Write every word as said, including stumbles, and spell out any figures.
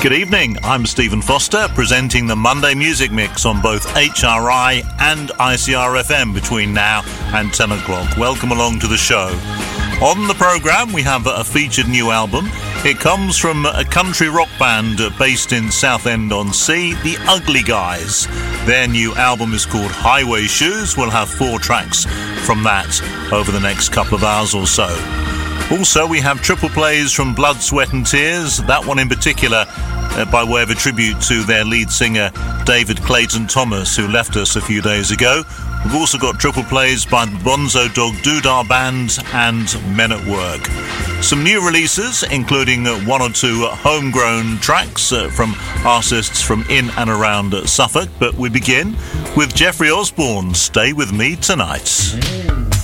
Good evening, I'm Stephen Foster, presenting the Monday Music Mix on both H R I and I C R F M between now and ten o'clock. Welcome along to the show. On the programme, we have a featured new album. It comes from a country rock band based in Southend-on-Sea, The Ugly Guys. Their new album is called Highway Shoes. We'll have four tracks from that over the next couple of hours or so. Also, we have triple plays from Blood, Sweat and Tears, that one in particular uh, by way of a tribute to their lead singer David Clayton Thomas, who left us a few days ago. We've also got triple plays by the Bonzo Dog Doodah Band and Men at Work. Some new releases, including uh, one or two homegrown tracks uh, from artists from in and around uh, Suffolk, but we begin with Jeffrey Osborne, Stay With Me Tonight.